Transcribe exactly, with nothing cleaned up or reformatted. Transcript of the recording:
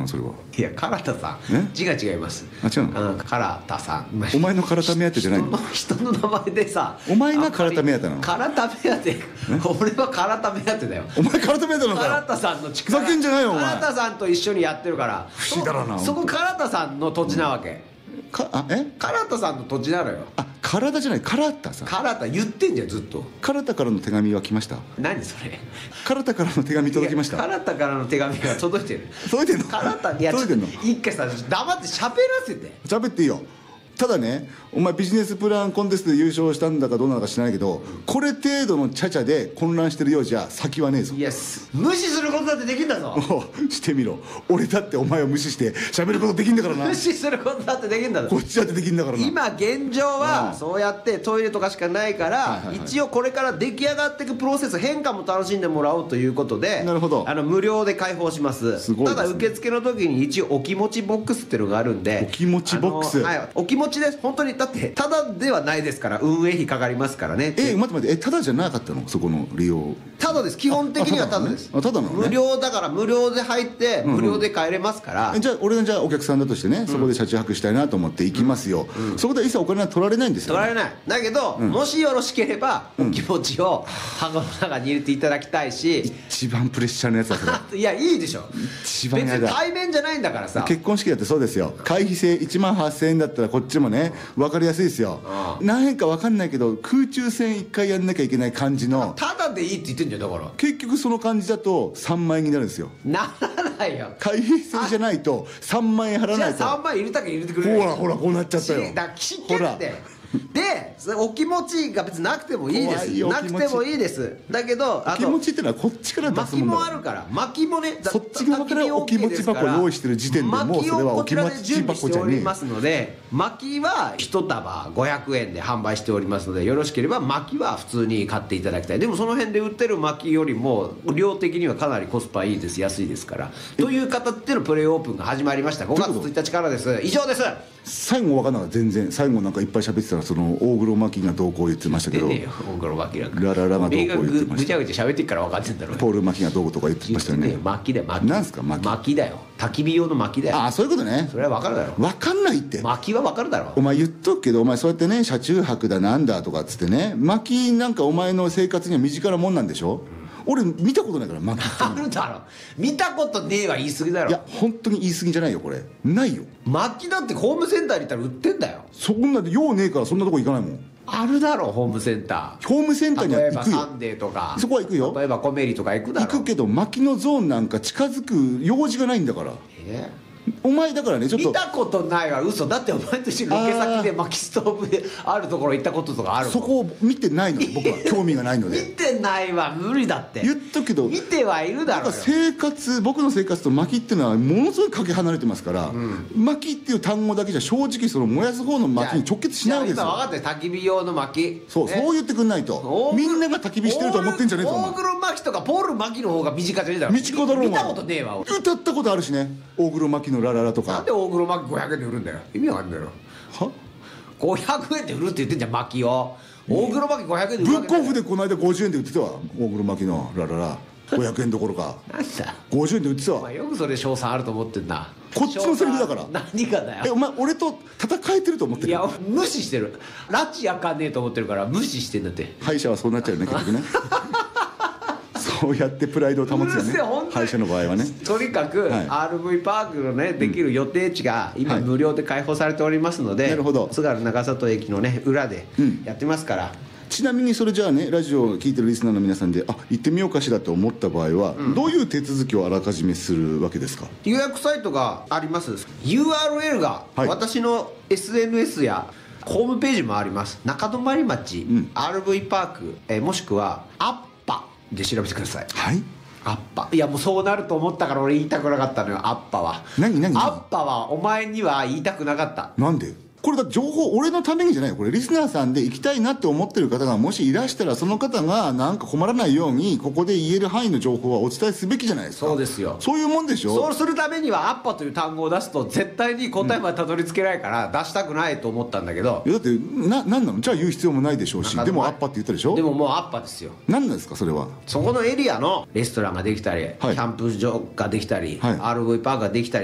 のそれは。 いや唐田さんえ字が違います。 あ違うの。 うん唐田さんお前の唐田目当てじゃないの。 人の人の名前でさお前が唐田目当てなの。 唐田目当て俺は唐田目当てだよ。 お前唐田目当てなのかよ。 唐田さんの力ふざけんじゃないよお前。 唐田さんと一緒にやってるから不思議だろうなそそこ唐田さんの土地なわけ、 かあえ唐田さんの土地なのよ。 あ体じゃない唐田さん。 唐田言ってんじゃんずっと。 唐田からの手紙は来ました。 何それ。 唐田からの手紙届きました。 唐田からの手紙が届いてる。 届いてんの。 唐田いや届いてんの。 一回さ黙って喋らせて。 喋っていいよ。ただね、お前ビジネスプランコンテストで優勝したんだかどうなのか知らないけど、これ程度のチャチャで混乱してるようじゃ先はねえぞ。 いや無視することだってできんだぞ。 おしてみろ。俺だってお前を無視して喋ることできんだからな。 無視することだってできんだぞ。 こっちだってできんだからな。 今現状はそうやってトイレとかしかないから、 はいはいはい、 一応これから出来上がっていくプロセス変化も楽しんでもらおうということで、 なるほど、 あの無料で開放します。 すごいですね。 ただ受付の時に一応お気持ちボックスっていうのがあるんで、 お気持ちボックス、 はい、お気持ちです。本当にだってただではないですから、運営費かかりますからね。 え待って待って、えただじゃなかったのそこの利用。 ただです。基本的にはただです。 あただなのね。 無料だから無料で入って無料で帰れますから、 うんうん、じゃあ俺がじゃあお客さんだとしてね、うん、そこで車中泊したいなと思って行きますよ、うんうん、そこで一切お金は取られないんですよ、ね、 取られない。だけど、うん、もしよろしければお気持ちを箱の中に入れていただきたいし、うん、 一番プレッシャーのやつだそれ。 いやいいでしょ。 一番やだ。 別に対面じゃないんだからさ。 結婚式だってそうですよ。会費制いちまんはっせんえんだったらこっちもね分かりやすいですよ。何円か分かんないけど空中戦いっかいやんなきゃいけない感じの、 ただでいいって言ってんじゃん。だから結局その感じだとさんまんえんになるんですよ。 ならないよ。 会費制じゃないとさんまんえん払わないと。 じゃあさんまんえん入れたけ入れてくれる。 ほらほらこうなっちゃったよ。 だから知ってってでお気持ちが別になくてもいいです。なくてもいいです。だけどお気持ちってのはこっちから出すもんだ。 薪もあるから薪もね、 そっち側からお気持ち箱用意してる時点でもうそれはお気持ち箱じゃねえ。薪をこちらで準備しておりますので、薪は一束ごひゃくえんで販売しておりますので、よろしければ薪は普通に買っていただきたい。でもその辺で売ってる薪よりも量的にはかなりコスパいいです。安いですから。という形でのプレイオープンが始まりました。ごがつついたちからです。以上です。最後分かんなかった。全然最後なんかいっぱい喋ってたら、その大黒摩季がどうこう言ってましたけど、 大黒摩季なんかラララがどうこう言ってました。 ぐちゃぐちゃ喋ってっから分かってんだろう。 ポール摩季がどうとか言ってましたよね。 薪だよ薪。 なんすか薪。 薪だよ。焚き火用の薪だよ。 ああそういうことね。 それは分かるだろ。 分かんないって。 薪は分かるだろ。 お前言っとくけど、お前そうやってね車中泊だなんだとかっつってね、薪なんかお前の生活には身近なもんなんでしょ。俺見たことないから薪って。 あるだろ。見たことねえは言い過ぎだろ。 いや本当に言い過ぎじゃないよこれ。ないよ。 薪だってホームセンターに行ったら売ってんだよ。 そんなで用ねえからそんなとこ行かないもん。 あるだろホームセンター。 ホームセンターには行くよ。 例えばサンデーとかそこは行くよ。 例えばコメリとか行くだろ。 行くけど薪のゾーンなんか近づく用事がないんだから。 えお前だからねちょっと見たことないわ。嘘だってお前と一緒にロケ先で薪ストーブであるところ行ったこととかあるもん。 そこを見てないので僕は興味がないので。 見てないわ無理だって。 言っとくけど見てはいるだろうよ。 生活僕の生活と薪っていうのはものすごいかけ離れてますから、うん、薪っていう単語だけじゃ正直その燃やす方の薪に直結しないわけですよ。 今分かったよ。焚き火用の薪。 そう、ね、そう言ってくんないと。みんなが焚き火してると思ってんじゃねえぞ。 大黒摩季とかポール摩季の方が身近じゃねえだろ。身近だろう。 見たことねえわ。 歌ったことあるしね大黒摩季のラララとか。 なんで大黒摩季ごひゃくえんで売るんだよ。意味わかんないだろ。 はごひゃくえんで売るって言ってんじゃん薪を。大黒摩季ごひゃくえんで売るわけブックオフでこの間ごじゅうえんで売ってたわ大黒摩季のラララ。ごひゃくえんどころかなんだごじゅうえんで売ってたわ。 お前よくそれ賞賛あると思ってんな。 こっちのセリフだから。 何がだよ。 えお前俺と戦えてると思ってる。 いや無視してる。拉致あかんねえと思ってるから無視してんだって。 歯医者はそうなっちゃうよね結局ね。そうやってプライドを保つよね歯医者の場合はね。 とにかく、はい、アールブイ パークのねできる予定地が今無料で開放されておりますので、はい、なるほど。津軽長里駅のね裏でやってますから、うん、 ちなみにそれじゃあねラジオを聞いてるリスナーの皆さんであ行ってみようかしらと思った場合は、うん、どういう手続きをあらかじめするわけですか。 予約サイトがあります。 ユーアールエル が私の エスエヌエス やホームページもあります。中泊町、うん、アールブイ パーク、えー、もしくはアッパで調べてください。 はいアッパ。いやもうそうなると思ったから俺言いたくなかったのよ。アッパは何何アッパはお前には言いたくなかった。 なんで。これだ情報俺のためにじゃないよ。これリスナーさんで行きたいなって思ってる方がもしいらしたらその方がなんか困らないようにここで言える範囲の情報はお伝えすべきじゃないですか。 そうですよ。 そういうもんでしょ。 そうするためにはアッパという単語を出すと絶対に答えまでたどり着けないから出したくないと思ったんだけど、 いやだってな何なの。じゃあ言う必要もないでしょうし、でもアッパって言ったでしょ。 でももうアッパですよ。 何なんですかそれは。 そこのエリアのレストランができたり、はい、キャンプ場ができたり、はい、アールブイ パークができたり